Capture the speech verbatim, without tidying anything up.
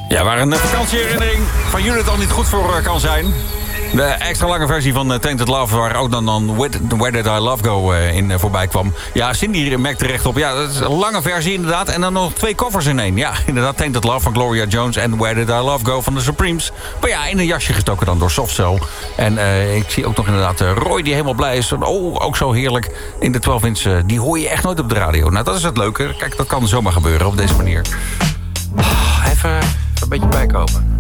Ja, waar een vakantieherinnering van Judith al niet goed voor uh, kan zijn. De extra lange versie van uh, Tainted Love, waar ook dan, dan Where Did I Love Go uh, in uh, voorbij kwam. Ja, Cindy merkt terecht op. Ja, dat is een lange versie inderdaad. En dan nog twee covers in één. Ja, inderdaad, Tainted Love van Gloria Jones en Where Did I Love Go van de Supremes. Maar ja, in een jasje gestoken dan door Soft Cell. En uh, ik zie ook nog inderdaad uh, Roy die helemaal blij is. Oh, ook zo heerlijk. In de twaalf inch, uh, die hoor je echt nooit op de radio. Nou, dat is het leuke. Kijk, dat kan zomaar gebeuren op deze manier. Oh, even een beetje bijkomen.